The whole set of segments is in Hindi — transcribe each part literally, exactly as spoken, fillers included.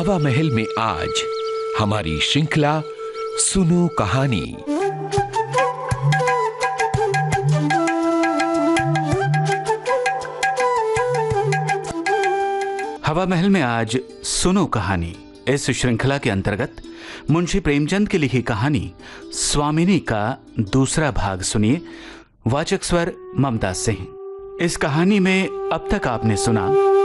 हवा महल में आज हमारी श्रृंखला सुनो कहानी। हवा महल में आज सुनो कहानी इस श्रृंखला के अंतर्गत मुंशी प्रेमचंद की लिखी कहानी स्वामिनी का दूसरा भाग सुनिए। वाचक स्वर ममता सिंह। इस कहानी में अब तक आपने सुना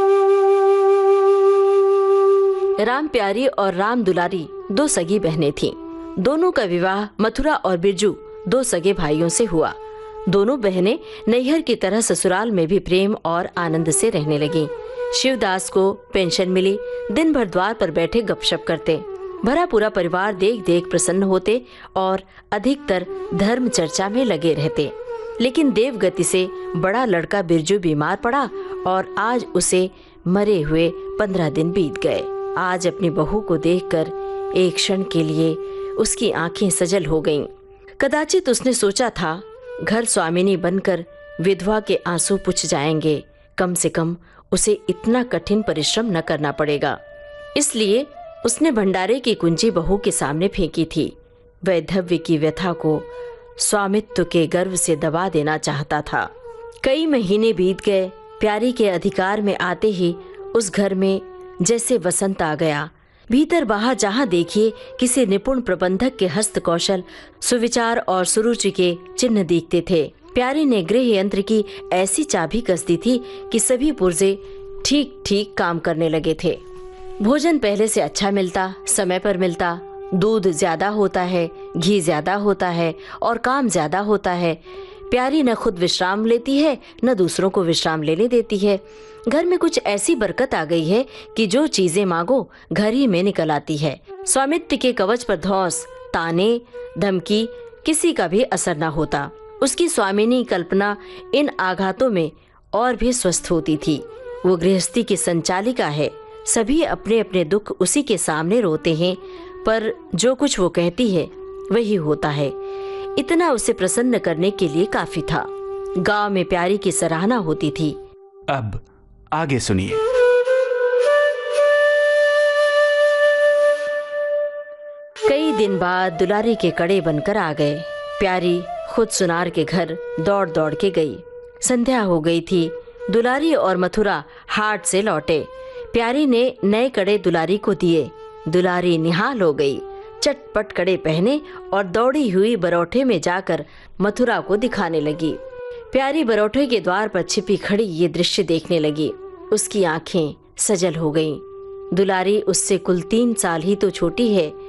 राम प्यारी और राम दुलारी दो सगी बहनें थीं। दोनों का विवाह मथुरा और बिरजू दो सगे भाइयों से हुआ। दोनों बहनें नैहर की तरह ससुराल में भी प्रेम और आनंद से रहने लगीं। शिवदास को पेंशन मिली। दिन भर द्वार पर बैठे गपशप करते। भरा पूरा परिवार देख देख प्रसन्न होते और अधिकतर धर्म चर्चा में लगे रहते। लेकिन देवगति से बड़ा लड़का बिरजू बीमार पड़ा और आज उसे मरे हुए पंद्रह दिन बीत गए। आज अपनी बहू को देखकर एक क्षण के लिए उसकी आंखें सजल हो गईं। कदाचित उसने सोचा था घर स्वामिनी बनकर विधवा के आंसू पुछ जाएंगे। कम से कम उसे इतना कठिन परिश्रम न करना पड़ेगा। इसलिए उसने भंडारे की कुंजी बहू के सामने फेंकी थी। वैधव्य की व्यथा को स्वामित्व के गर्व से दबा देना चाहता था। कई महीने बीत गए। प्यारी के अधिकार में आते ही उस घर में जैसे वसंत आ गया। भीतर बाहर जहां देखिए किसी निपुण प्रबंधक के हस्त कौशल, सुविचार और सुरुचि के चिन्ह दिखते थे। प्यारी ने गृह यंत्र की ऐसी चाबी कस दी थी कि सभी पुर्जे ठीक ठीक काम करने लगे थे। भोजन पहले से अच्छा मिलता, समय पर मिलता, दूध ज्यादा होता है, घी ज्यादा होता है और काम ज्यादा होता है। प्यारी न खुद विश्राम लेती है न दूसरों को विश्राम लेने देती है। घर में कुछ ऐसी बरकत आ गई है कि जो चीजें मांगो घर ही में निकल आती है। स्वामित्व के कवच पर धौंस, ताने, धमकी किसी का भी असर न होता। उसकी स्वामिनी कल्पना इन आघातों में और भी स्वस्थ होती थी। वो गृहस्थी की संचालिका है। सभी अपने अपने दुख उसी के सामने रोते हैं, पर जो कुछ वो कहती है वही होता है। इतना उसे प्रसन्न करने के लिए काफी था। गांव में प्यारी की सराहना होती थी। अब आगे सुनिए। कई दिन बाद दुलारी के कड़े बनकर आ गए। प्यारी खुद सुनार के घर दौड़ दौड़ के गई। संध्या हो गई थी। दुलारी और मथुरा हाट से लौटे। प्यारी ने नए कड़े दुलारी को दिए। दुलारी निहाल हो गई। चटपट कड़े पहने और दौड़ी हुई बरौठे में जाकर मथुरा को दिखाने लगी। प्यारी बरौठे के द्वार पर छिपी खड़ी ये दृश्य देखने लगी। उसकी आंखें सजल हो गईं। दुलारी उससे कुल तीन साल ही तो छोटी है,